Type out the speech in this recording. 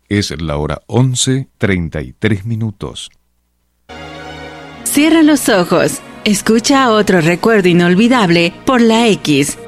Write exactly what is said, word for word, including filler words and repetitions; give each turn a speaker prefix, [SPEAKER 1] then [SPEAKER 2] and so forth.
[SPEAKER 1] Es la hora once treinta y tres minutos.
[SPEAKER 2] Cierra los ojos. Escucha otro recuerdo inolvidable por la X